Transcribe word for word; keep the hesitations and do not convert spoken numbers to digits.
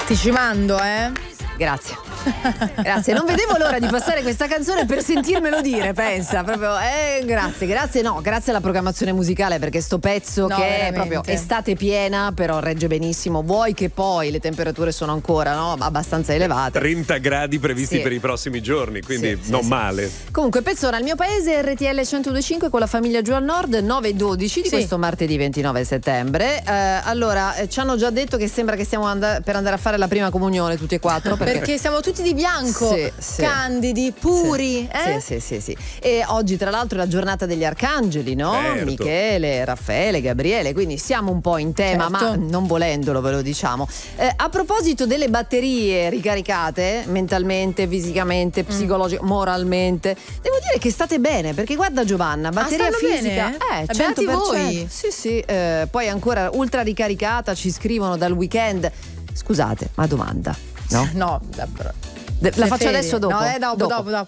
Ti ci mando, eh? Grazie. Grazie, non vedevo l'ora di passare questa canzone per sentirmelo dire, pensa, proprio, eh, grazie, grazie, no, grazie alla programmazione musicale, perché sto pezzo no, che veramente. è proprio estate piena, però regge benissimo, vuoi che poi le temperature sono ancora, no, abbastanza elevate. trenta gradi previsti Sì. per i prossimi giorni, quindi Sì, non sì, male. sì. Comunque, Pezzona, il mio paese, R T L centodue e cinque con la famiglia giù al nord, nove e dodici di Sì. questo martedì ventinove settembre. Eh, allora, eh, ci hanno già detto che sembra che stiamo and- per andare a fare la prima comunione tutti e quattro, perché, Perché siamo tutti di bianco, Sì, sì. candidi, puri, Sì, eh? sì, sì, sì. E oggi tra l'altro è la giornata degli arcangeli, no? Certo. Michele, Raffaele, Gabriele, quindi siamo un po' in tema, Certo. ma non volendolo ve lo diciamo. Eh, a proposito delle batterie ricaricate mentalmente, fisicamente, Mm. psicologico, moralmente, devo dire che state bene, perché guarda Giovanna, batteria Ah, stanno fisica, bene? eh, Beati cento per cento. voi. Sì, sì, eh, poi ancora ultra ricaricata, ci scrivono dal weekend. Scusate, ma domanda, no? No, davvero. De- la Le faccio ferie. adesso dopo. No, eh, dopo, dopo, dopo.